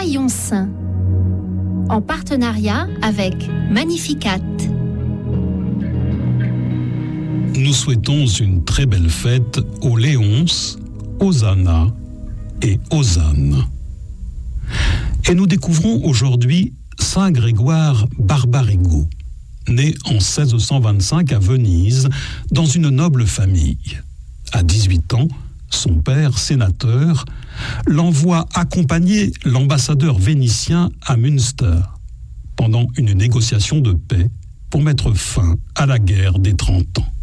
Soyons saints, en partenariat avec Magnificat. Nous souhaitons une très belle fête aux Léonces, aux Anna et aux Anne. Et nous découvrons aujourd'hui Saint Grégoire Barbarigo, né en 1625 à Venise dans une noble famille. À 18 ans, son père, sénateur, l'envoie accompagner l'ambassadeur vénitien à Münster pendant une négociation de paix pour mettre fin à la guerre des 30 ans.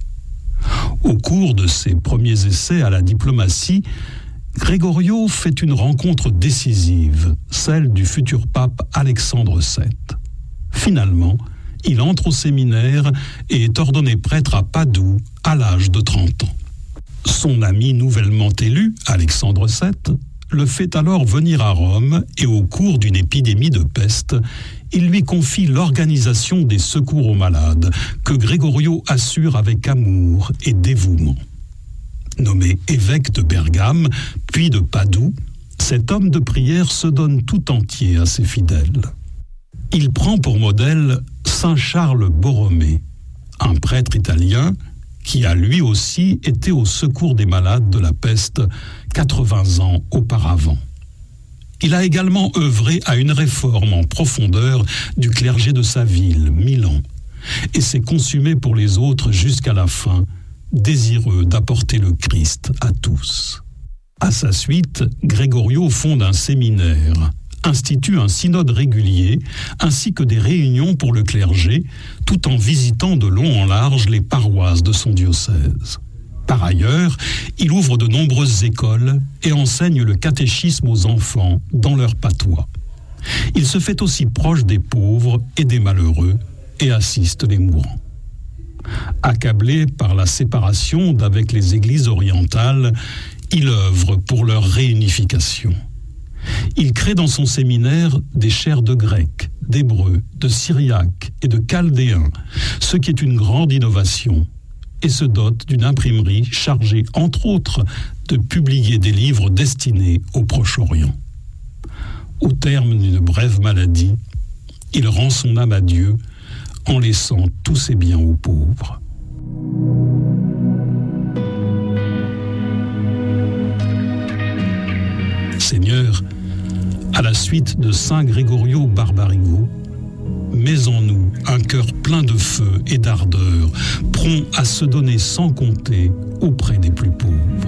Au cours de ses premiers essais à la diplomatie, Grégorio fait une rencontre décisive, celle du futur pape Alexandre VII. Finalement, il entre au séminaire et est ordonné prêtre à Padoue à l'âge de 30 ans. Son ami nouvellement élu, Alexandre VII, le fait alors venir à Rome et au cours d'une épidémie de peste, il lui confie l'organisation des secours aux malades que Grégorio assure avec amour et dévouement. Nommé évêque de Bergame, puis de Padoue, cet homme de prière se donne tout entier à ses fidèles. Il prend pour modèle Saint Charles Borromée, un prêtre italien qui a lui aussi été au secours des malades de la peste 80 ans auparavant. Il a également œuvré à une réforme en profondeur du clergé de sa ville, Milan, et s'est consumé pour les autres jusqu'à la fin, désireux d'apporter le Christ à tous. À sa suite, Grégorio fonde un séminaire, institue un synode régulier, ainsi que des réunions pour le clergé, tout en visitant de long en large les paroisses de son diocèse. Par ailleurs, il ouvre de nombreuses écoles et enseigne le catéchisme aux enfants dans leur patois. Il se fait aussi proche des pauvres et des malheureux et assiste les mourants. Accablé par la séparation d'avec les églises orientales, il œuvre pour leur réunification. Il crée dans son séminaire des chaires de grec, d'hébreu, de syriaque et de chaldéen, ce qui est une grande innovation, et se dote d'une imprimerie chargée, entre autres, de publier des livres destinés au Proche-Orient. Au terme d'une brève maladie, il rend son âme à Dieu en laissant tous ses biens aux pauvres. Seigneur, à la suite de Saint Grégorio Barbarigo, mets en nous un cœur plein de feu et d'ardeur, prompt à se donner sans compter auprès des plus pauvres.